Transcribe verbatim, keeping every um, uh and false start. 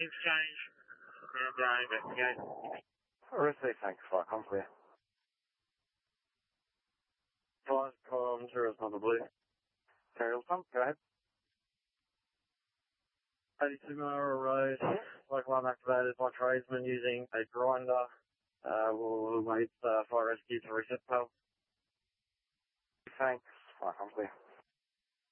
Exchange. And uh, investigate. Receive, thanks, flight com clear. Flight com, Tourist number blue. Serial pump, go ahead. eighty-two Mara Road, local alarm activated by tradesmen using a grinder. Uh, we'll wait uh, fire rescue to reset power. Thanks, flight com clear.